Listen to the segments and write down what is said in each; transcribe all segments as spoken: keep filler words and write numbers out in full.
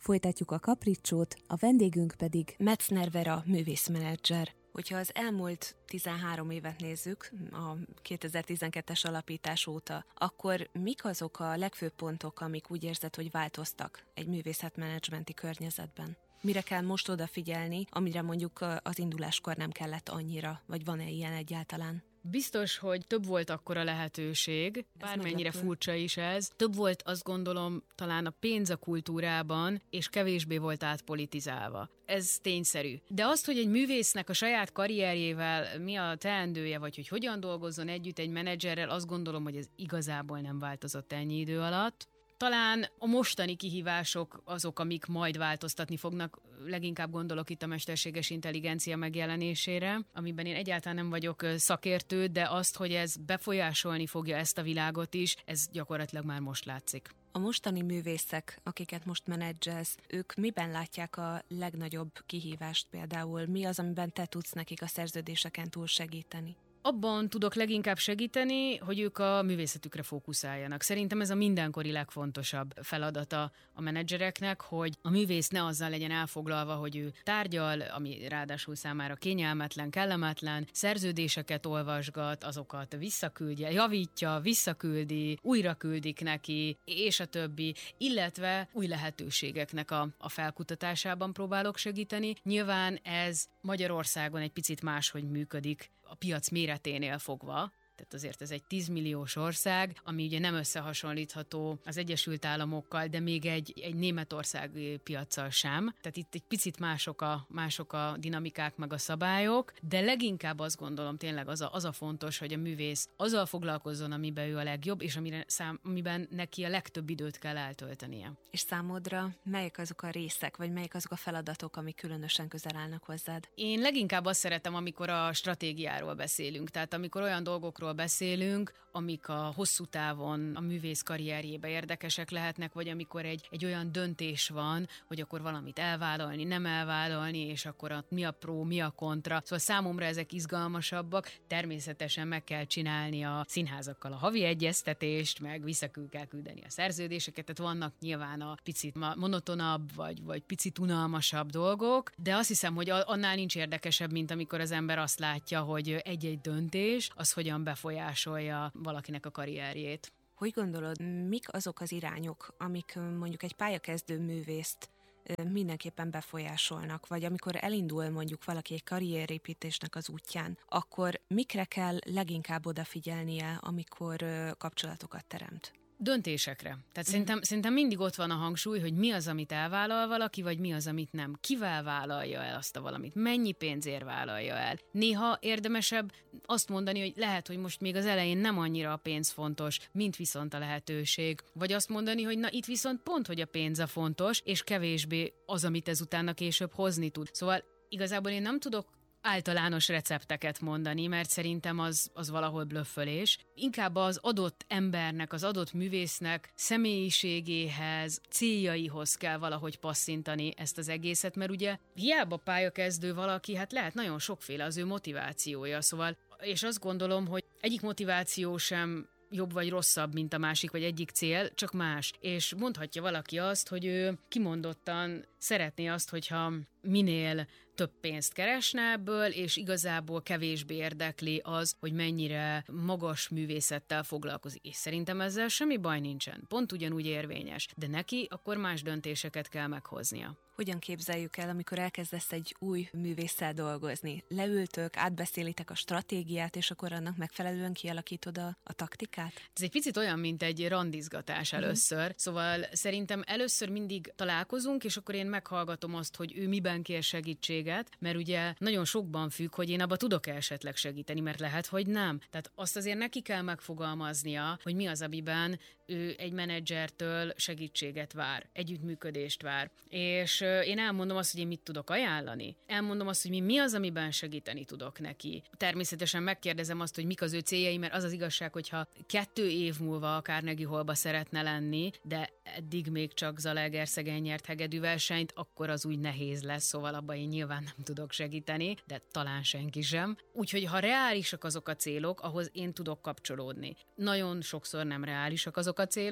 Folytatjuk a kapricsót, a vendégünk pedig Metzner Vera művészmenedzser. Hogyha az elmúlt tizenhárom évet nézzük, a kétezer-tizenkettes alapítás óta, akkor mik azok a legfőbb pontok, amik úgy érzed, hogy változtak egy művészetmenedzsmenti környezetben? Mire kell most odafigyelni, amire mondjuk az induláskor nem kellett annyira, vagy van-e ilyen egyáltalán? Biztos, hogy több volt akkor a lehetőség, bármennyire furcsa is ez. Több volt, azt gondolom, talán a pénz a kultúrában, és kevésbé volt átpolitizálva. Ez tényszerű. De azt, hogy egy művésznek a saját karrierjével mi a teendője, vagy hogy hogyan dolgozzon együtt egy menedzserrel, azt gondolom, hogy ez igazából nem változott ennyi idő alatt. Talán a mostani kihívások azok, amik majd változtatni fognak, leginkább gondolok itt a mesterséges intelligencia megjelenésére, amiben én egyáltalán nem vagyok szakértő, de azt, hogy ez befolyásolni fogja ezt a világot is, ez gyakorlatilag már most látszik. A mostani művészek, akiket most menedzselsz, ők miben látják a legnagyobb kihívást például? Mi az, amiben te tudsz nekik a szerződéseken túl segíteni? Abban tudok leginkább segíteni, hogy ők a művészetükre fókuszáljanak. Szerintem ez a mindenkori legfontosabb feladata a menedzsereknek, hogy a művész ne azzal legyen elfoglalva, hogy ő tárgyal, ami ráadásul számára kényelmetlen, kellemetlen, szerződéseket olvasgat, azokat visszaküldje, javítja, visszaküldi, újra küldik neki, és a többi, illetve új lehetőségeknek a, a felkutatásában próbálok segíteni. Nyilván ez Magyarországon egy picit máshogy működik, a piac méreténél fogva, tehát azért ez egy tízmilliós ország, ami ugye nem összehasonlítható az Egyesült Államokkal, de még egy, egy Németország piaccal sem. Tehát itt egy picit mások a, mások a dinamikák meg a szabályok, de leginkább azt gondolom tényleg az a, az a fontos, hogy a művész azzal foglalkozzon, amiben ő a legjobb, és amire szám, amiben neki a legtöbb időt kell eltöltenie. És számodra melyek azok a részek, vagy melyek azok a feladatok, amik különösen közel állnak hozzád? Én leginkább azt szeretem, amikor a stratégiáról beszélünk, tehát amikor olyan dolgokról beszélünk, amik a hosszú távon a művész karrierjébe érdekesek lehetnek, vagy amikor egy, egy olyan döntés van, hogy akkor valamit elvállalni, nem elvállalni, és akkor a, mi a pró, mi a kontra. Szóval számomra ezek izgalmasabbak. Természetesen meg kell csinálni a színházakkal a havi egyeztetést, meg vissza kell küldeni a szerződéseket, tehát vannak nyilván a picit monotonabb, vagy, vagy picit unalmasabb dolgok, de azt hiszem, hogy annál nincs érdekesebb, mint amikor az ember azt látja, hogy egy-egy döntés, az hogyan befolyásolja valakinek a karrierjét. Hogy gondolod, mik azok az irányok, amik mondjuk egy pályakezdő művészt mindenképpen befolyásolnak, vagy amikor elindul mondjuk valaki egy karrierépítésnek az útján, akkor mikre kell leginkább odafigyelnie, amikor kapcsolatokat teremt? Döntésekre. Tehát mm. szerintem, szerintem mindig ott van a hangsúly, hogy mi az, amit elvállal valaki, vagy mi az, amit nem. Kivel vállalja el azt a valamit? Mennyi pénzért vállalja el? Néha érdemesebb azt mondani, hogy lehet, hogy most még az elején nem annyira a pénz fontos, mint viszont a lehetőség. Vagy azt mondani, hogy na itt viszont pont, hogy a pénz a fontos, és kevésbé az, amit ez utána később hozni tud. Szóval igazából én nem tudok általános recepteket mondani, mert szerintem az, az valahol blöffölés. Inkább az adott embernek, az adott művésznek személyiségéhez, céljaihoz kell valahogy passzintani ezt az egészet, mert ugye hiába pályakezdő valaki, hát lehet nagyon sokféle az ő motivációja, szóval, és azt gondolom, hogy egyik motiváció sem jobb vagy rosszabb, mint a másik, vagy egyik cél, csak más. És mondhatja valaki azt, hogy ő kimondottan szeretné azt, hogyha minél több pénzt keresne ebből, és igazából kevésbé érdekli az, hogy mennyire magas művészettel foglalkozik. És szerintem ezzel semmi baj nincsen. Pont ugyanúgy érvényes. De neki akkor más döntéseket kell meghoznia. Hogyan képzeljük el, amikor elkezdesz egy új művésszel dolgozni? Leültök, átbeszélitek a stratégiát, és akkor annak megfelelően kialakítod a, a taktikát? Ez egy picit olyan, mint egy randizgatás először. Mm. Szóval szerintem először mindig találkozunk, és akkor én meghallgatom azt, hogy ő miben kér segítséget, mert ugye nagyon sokban függ, hogy én abba tudok-e esetleg segíteni, mert lehet, hogy nem. Tehát azt azért neki kell megfogalmaznia, hogy mi az, amiben ő egy menedzsertől segítséget vár, együttműködést vár. És én elmondom azt, hogy én mit tudok ajánlani. Elmondom azt, hogy mi, mi az, amiben segíteni tudok neki. Természetesen megkérdezem azt, hogy mik az ő céljai, mert az az igazság, hogyha kettő év múlva a Carnegie Hallba szeretne lenni, de eddig még csak Zalaegerszegen nyert hegedű versenyt, akkor az úgy nehéz lesz, szóval abban én nyilván nem tudok segíteni, de talán senki sem. Úgyhogy ha reálisak azok a célok, ahhoz én tudok kapcsolódni. Nagyon sokszor nem reálisak azok a célok,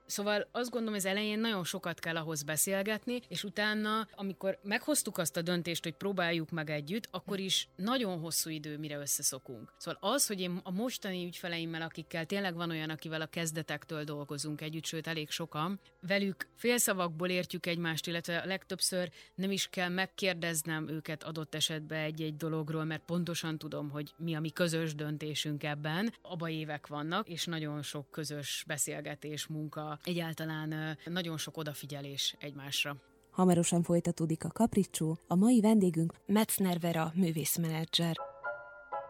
Szóval azt gondolom, az elején nagyon sokat kell ahhoz beszélgetni, és utána, amikor meghoztuk azt a döntést, hogy próbáljuk meg együtt, akkor is nagyon hosszú idő, mire összeszokunk. Szóval az, hogy én a mostani ügyfeleimmel, akikkel tényleg van olyan, akivel a kezdetektől dolgozunk együtt, sőt elég sokan, velük félszavakból értjük egymást, illetve a legtöbbször nem is kell megkérdeznem őket adott esetben egy-egy dologról, mert pontosan tudom, hogy mi a mi közös döntésünk ebben. Abba évek vannak, és nagyon sok közös beszélgetés, munka, egyáltalán nagyon sok odafigyelés egymásra. Hamarosan folytatódik a Kapricsó, a mai vendégünk Metzner Vera, művészmenedzser.